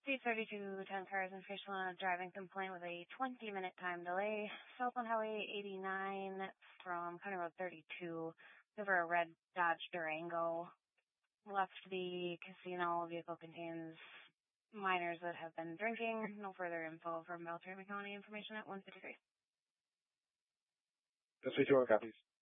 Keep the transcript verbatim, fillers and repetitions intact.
C thirty-two, ten cars and official on a driving complaint with a twenty minute time delay. Southbound Highway eighty-nine from County Road thirty-two over a red Dodge Durango. Left the casino. Vehicle contains minors that have been drinking. No further info from Beltrami County. Information at one fifty-three. That's what you are, copies.